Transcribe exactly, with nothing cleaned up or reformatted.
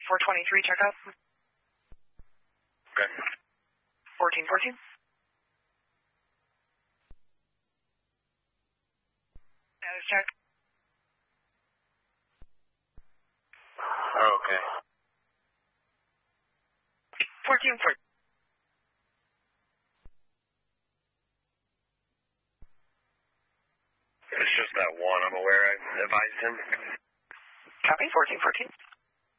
four twenty-three, check out. Okay. fourteen fourteen. Status check. Oh, okay. fourteen fourteen. It's just that one. I'm aware I advised him. Copy, fourteen fourteen.